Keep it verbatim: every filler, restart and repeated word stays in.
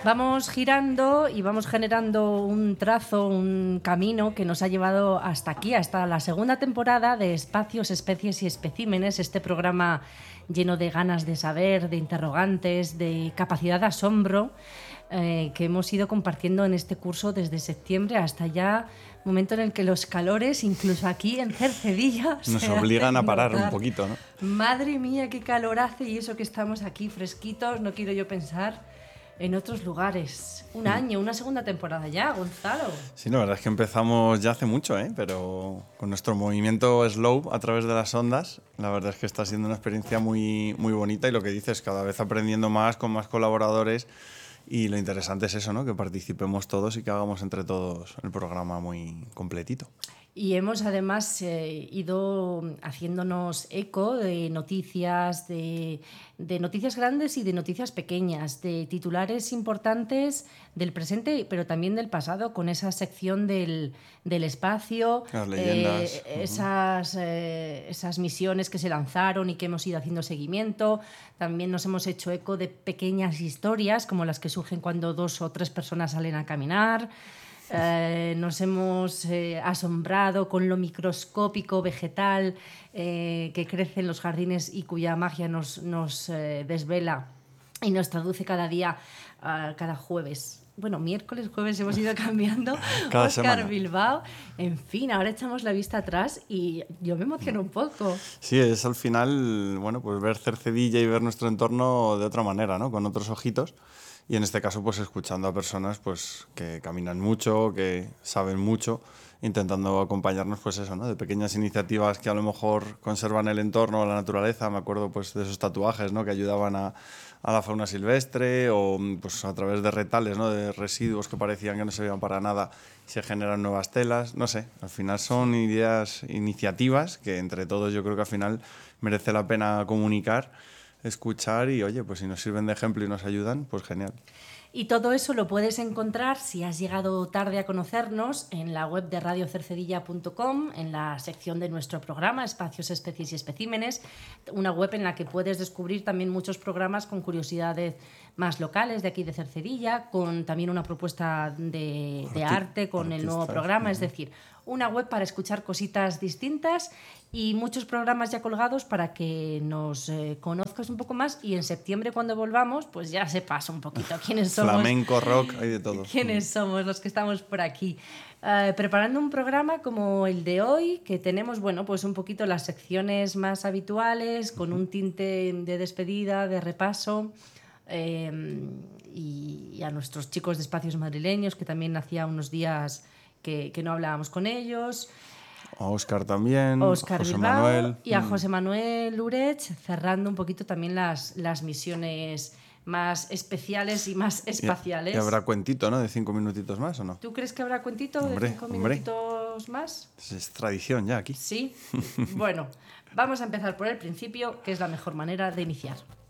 Vamos girando y vamos generando un trazo, un camino que nos ha llevado hasta aquí, hasta la segunda temporada de Espacios, Especies y Especímenes, este programa lleno de ganas de saber, de interrogantes, de capacidad de asombro, eh, que hemos ido compartiendo en este curso desde septiembre hasta ya, momento en el que los calores, incluso aquí en Cercedilla, nos se obligan a parar notar. un poquito, ¿no? Madre mía, qué calor hace, y eso que estamos aquí fresquitos, no quiero yo pensar en otros lugares. Un año, una segunda temporada ya, Gonzalo. Sí, la verdad es que empezamos ya hace mucho, ¿eh? Pero con nuestro movimiento slow a través de las ondas, la verdad es que está siendo una experiencia muy, muy bonita, y lo que dices, cada vez aprendiendo más, con más colaboradores, y lo interesante es eso, ¿no? Que participemos todos y que hagamos entre todos el programa muy completito. Y hemos además eh, ido haciéndonos eco de noticias, de, de noticias grandes y de noticias pequeñas, de titulares importantes del presente, pero también del pasado, con esa sección del, del espacio, Las leyendas. eh, esas, eh, esas misiones que se lanzaron y que hemos ido haciendo seguimiento. También nos hemos hecho eco de pequeñas historias, como las que surgen cuando dos o tres personas salen a caminar. Eh, nos hemos eh, asombrado con lo microscópico vegetal eh, que crece en los jardines y cuya magia nos, nos eh, desvela y nos traduce cada día, uh, cada jueves. Bueno, miércoles, jueves hemos ido cambiando. Cada Oscar semana. Bilbao. En fin, ahora echamos la vista atrás y yo me emociono un poco. Sí, es al final, bueno, pues ver Cercedilla y ver nuestro entorno de otra manera, ¿no? Con otros ojitos. Y en este caso, pues escuchando a personas pues que caminan mucho, que saben mucho, intentando acompañarnos, pues eso, ¿no? De pequeñas iniciativas que a lo mejor conservan el entorno o la naturaleza. Me acuerdo pues de esos tatuajes, ¿no? Que ayudaban a, a la fauna silvestre, o pues a través de retales, ¿no? De residuos que parecían que no servían para nada, se generan nuevas telas. No sé, al final son ideas, iniciativas que entre todos yo creo que al final merece la pena comunicar, escuchar, y oye, pues si nos sirven de ejemplo y nos ayudan, pues genial. Y todo eso lo puedes encontrar, si has llegado tarde a conocernos, en la web de radio cercedilla punto com, en la sección de nuestro programa Espacios, Especies y Especímenes, una web en la que puedes descubrir también muchos programas con curiosidades más locales de aquí de Cercedilla, con también una propuesta de, de arte con el nuevo programa, es decir, una web para escuchar cositas distintas y muchos programas ya colgados para que nos eh, conozcas un poco más, y en septiembre, cuando volvamos, pues ya sepas un poquito quiénes somos. Flamenco, rock, hay de todo. Quiénes somos los que estamos por aquí. Uh, preparando un programa como el de hoy, que tenemos, bueno, pues un poquito las secciones más habituales, con un tinte de despedida, de repaso, eh, y, y a nuestros chicos de Espacios Madrileños, que también hacía unos días que, que no hablábamos con ellos. A Óscar también, Óscar a José Bilbao Manuel. y a José Manuel Urech, cerrando un poquito también las, las misiones más especiales y más espaciales. Y, y habrá cuentito, ¿no? De cinco minutitos más, ¿o no? ¿Tú crees que habrá cuentito hombre, de cinco hombre. minutitos más? Es tradición ya aquí. Sí. Bueno, vamos a empezar por el principio, que es la mejor manera de iniciar.